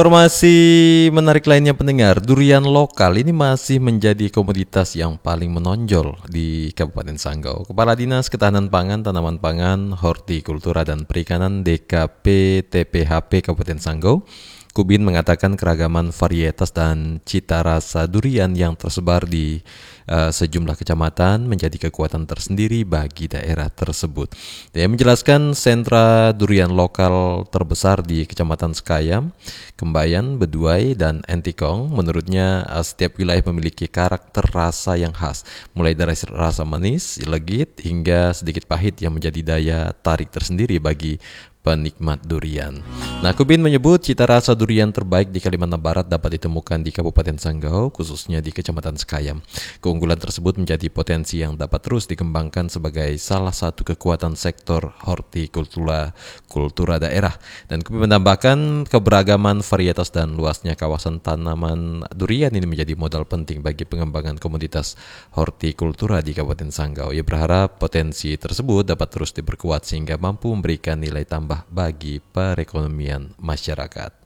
Informasi menarik lainnya pendengar, durian lokal ini masih menjadi komoditas yang paling menonjol di Kabupaten Sanggau. Kepala Dinas Ketahanan Pangan, Tanaman Pangan, Hortikultura dan Perikanan DKP TPHP Kabupaten Sanggau, Kubin mengatakan keragaman varietas dan cita rasa durian yang tersebar di sejumlah kecamatan menjadi kekuatan tersendiri bagi daerah tersebut. Dia menjelaskan sentra durian lokal terbesar di Kecamatan Sekayam, Kembayan, Beduai, dan Entikong. Menurutnya setiap wilayah memiliki karakter rasa yang khas, mulai dari rasa manis, legit, hingga sedikit pahit yang menjadi daya tarik tersendiri bagi penikmat durian. Nah, Kubin menyebut cita rasa durian terbaik di Kalimantan Barat dapat ditemukan di Kabupaten Sanggau, khususnya di Kecamatan Sekayam. Keunggulan tersebut menjadi potensi yang dapat terus dikembangkan sebagai salah satu kekuatan sektor kultura daerah. Dan Kubin menambahkan keberagaman varietas dan luasnya kawasan tanaman durian ini menjadi modal penting bagi pengembangan komoditas hortikultura di Kabupaten Sanggau. Ia berharap potensi tersebut dapat terus diperkuat sehingga mampu memberikan nilai tambah bagi perekonomian masyarakat.